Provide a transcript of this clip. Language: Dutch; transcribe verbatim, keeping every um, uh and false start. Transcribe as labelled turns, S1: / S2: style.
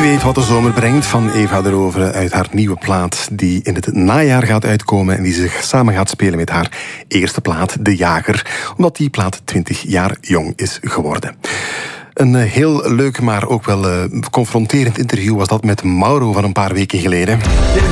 S1: weet wat de zomer brengt van Eva de Rovere uit haar nieuwe plaat die in het najaar gaat uitkomen en die zich samen gaat spelen met haar eerste plaat, De Jager, omdat die plaat twintig jaar jong is geworden. Een heel leuk, maar ook wel uh, confronterend interview was dat met Mauro van een paar weken geleden.